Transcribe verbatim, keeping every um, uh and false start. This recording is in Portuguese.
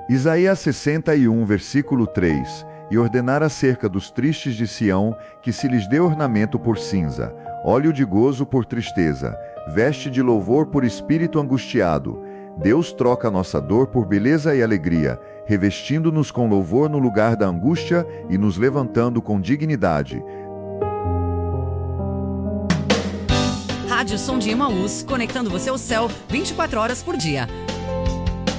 Isaías sessenta e um, versículo três. E ordenar acerca dos tristes de Sião, que se lhes dê ornamento por cinza, óleo de gozo por tristeza, veste de louvor por espírito angustiado. Deus troca nossa dor por beleza e alegria, revestindo-nos com louvor no lugar da angústia e nos levantando com dignidade. Rádio Som de Emaús, conectando você ao céu vinte e quatro horas por dia.